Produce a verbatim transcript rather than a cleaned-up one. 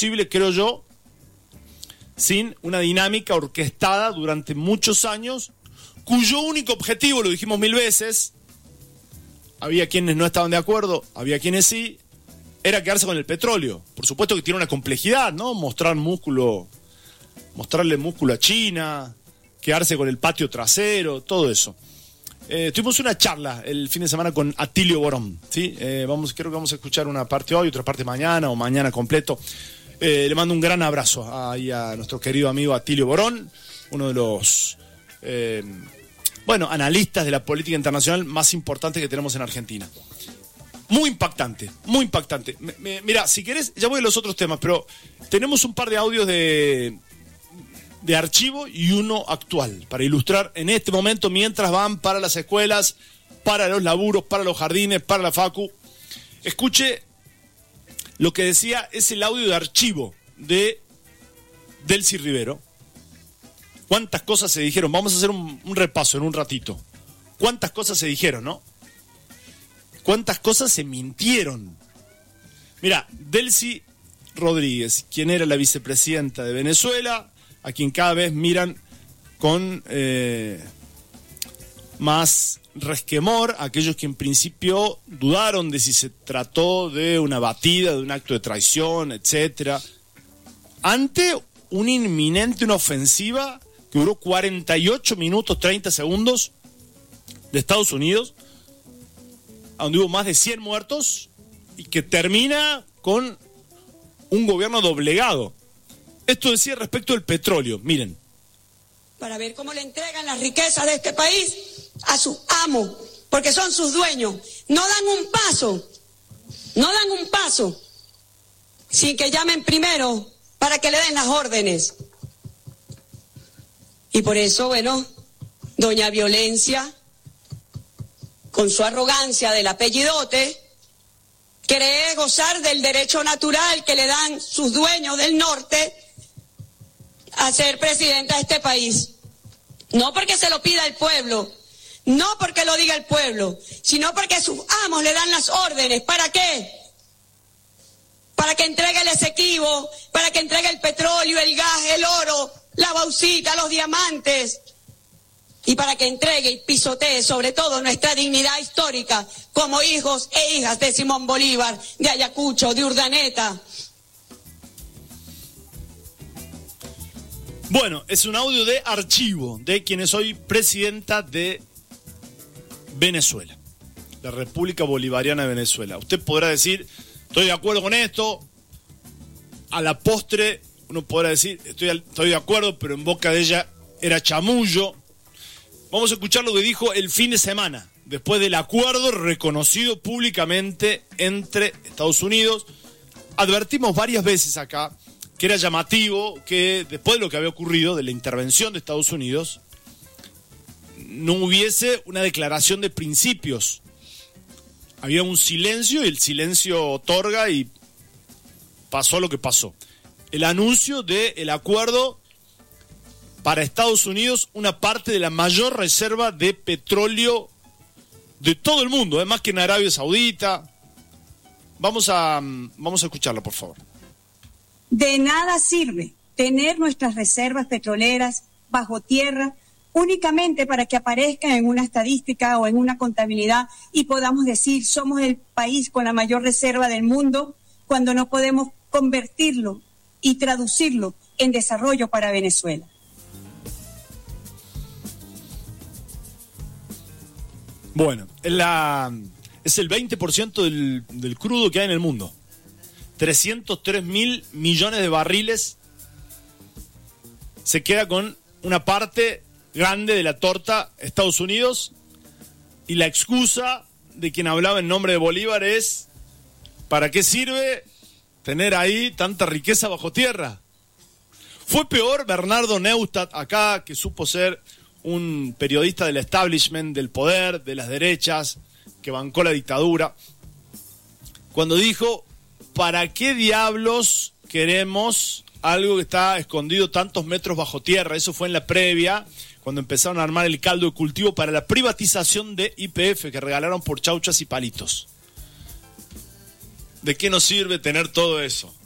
posible, creo yo, sin una dinámica orquestada durante muchos años, cuyo único objetivo, lo dijimos mil veces, había quienes no estaban de acuerdo, había quienes sí, era quedarse con el petróleo. Por supuesto que tiene una complejidad, ¿no? Mostrar músculo, mostrarle músculo a China, quedarse con el patio trasero, todo eso. Eh, tuvimos una charla el fin de semana con Atilio Borón, ¿sí? Eh, vamos, creo que vamos a escuchar una parte hoy, otra parte mañana o mañana completo. Eh, le mando un gran abrazo ahí a nuestro querido amigo Atilio Borón, uno de los eh, bueno, analistas de la política internacional más importantes que tenemos en Argentina. Muy impactante, muy impactante. Me, me, mira, si querés, ya voy a los otros temas, pero tenemos un par de audios de, de archivo y uno actual, para ilustrar en este momento, mientras van para las escuelas, para los laburos, para los jardines, para la facu. Escuche lo que decía, es el audio de archivo de Delcy Rivero. ¿Cuántas cosas se dijeron? Vamos a hacer un, un repaso en un ratito. ¿Cuántas cosas se dijeron, no? ¿Cuántas cosas se mintieron? Mira, Delcy Rodríguez, quien era la vicepresidenta de Venezuela, a quien cada vez miran con eh, más resquemor, aquellos que en principio dudaron de si se trató de una batida, de un acto de traición, etcétera, ante una inminente, una ofensiva que duró cuarenta y ocho minutos, treinta segundos, de Estados Unidos, donde hubo más de cien muertos y que termina con un gobierno doblegado. Esto decía respecto del petróleo, miren. Para ver cómo le entregan las riquezas de este país a sus amos, porque son sus dueños. No dan un paso, no dan un paso sin que llamen primero para que le den las órdenes. Y por eso, bueno, doña Violencia, con su arrogancia del apellidote, cree gozar del derecho natural que le dan sus dueños del norte a ser presidenta de este país. No porque se lo pida el pueblo, no porque lo diga el pueblo, sino porque sus amos le dan las órdenes. ¿Para qué? Para que entregue el Esequibo, para que entregue el petróleo, el gas, el oro, la bauxita, los diamantes, y para que entregue y pisotee sobre todo nuestra dignidad histórica como hijos e hijas de Simón Bolívar, de Ayacucho, de Urdaneta. Bueno, es un audio de archivo de quien es hoy presidenta de Venezuela, la República Bolivariana de Venezuela. Usted podrá decir, estoy de acuerdo con esto, a la postre uno podrá decir, estoy, estoy de acuerdo, pero en boca de ella era chamullo. Vamos a escuchar lo que dijo el fin de semana, después del acuerdo reconocido públicamente entre Estados Unidos. Advertimos varias veces acá que era llamativo que después de lo que había ocurrido, de la intervención de Estados Unidos, no hubiese una declaración de principios. Había un silencio y el silencio otorga y pasó lo que pasó. El anuncio del acuerdo para Estados Unidos, una parte de la mayor reserva de petróleo de todo el mundo, ¿eh? Más que en Arabia Saudita. Vamos a, vamos a escucharlo, por favor. De nada sirve tener nuestras reservas petroleras bajo tierra únicamente para que aparezcan en una estadística o en una contabilidad y podamos decir somos el país con la mayor reserva del mundo, cuando no podemos convertirlo y traducirlo en desarrollo para Venezuela. Bueno, es, la, es el veinte por ciento del, del crudo que hay en el mundo. trescientos tres mil millones de barriles. Se queda con una parte grande de la torta Estados Unidos. Y la excusa de quien hablaba en nombre de Bolívar es: ¿para qué sirve tener ahí tanta riqueza bajo tierra? Fue peor Bernardo Neustadt acá, que supo ser un periodista del establishment, del poder, de las derechas, que bancó la dictadura, cuando dijo: ¿para qué diablos queremos algo que está escondido tantos metros bajo tierra? Eso fue en la previa, cuando empezaron a armar el caldo de cultivo para la privatización de Y P F, que regalaron por chauchas y palitos. ¿De qué nos sirve tener todo eso?